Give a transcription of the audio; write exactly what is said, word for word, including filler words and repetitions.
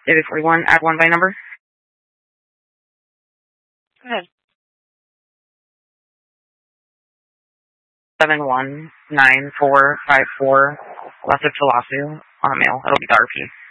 David forty-one, add one by number. Go ahead. seven one nine four five four, Lessa Talasu, on a mail. It'll be the R P.